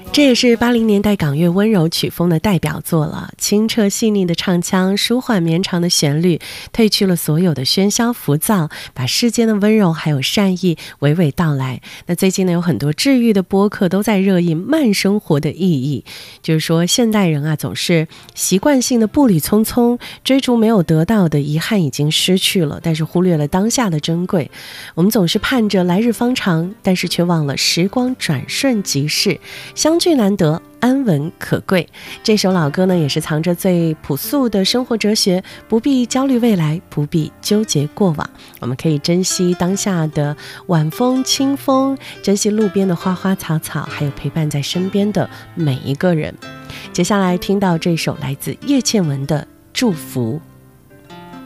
这也是80年代港乐温柔曲风的代表作了，清澈细腻的唱腔，舒缓绵长的旋律，褪去了所有的喧嚣浮躁，把世间的温柔还有善意娓娓道来。那最近呢，有很多治愈的播客都在热议慢生活的意义，就是说现代人啊，总是习惯性的步履匆匆，追逐没有得到的，遗憾已经失去了，但是忽略了当下的珍贵。我们总是盼着来日方长，但是却忘了时光转瞬即逝，相聚难得，安稳可贵。这首老歌呢，也是藏着最朴素的生活哲学，不必焦虑未来，不必纠结过往，我们可以珍惜当下的晚风清风，珍惜路边的花花草草，还有陪伴在身边的每一个人。接下来听到这首来自叶倩文的祝福。